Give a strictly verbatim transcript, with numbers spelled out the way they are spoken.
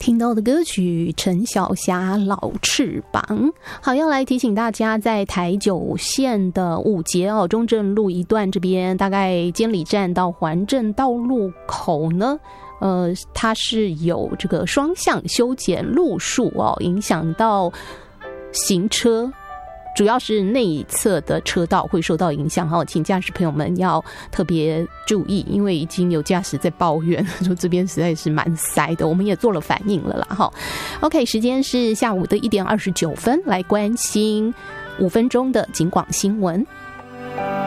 听到的歌曲陈小霞老翅膀。好，要来提醒大家，在台九线的五节哦，中正路一段这边，大概监理站到环镇道路口呢，呃，它是有这个双向修剪路树哦，影响到行车。主要是内侧的车道会受到影响哈，请驾驶朋友们要特别注意，因为已经有驾驶在抱怨说这边实在是蛮塞的，我们也做了反应了啦哈。OK， 时间是下午的一点二十九分，来关心五分钟的警广新闻。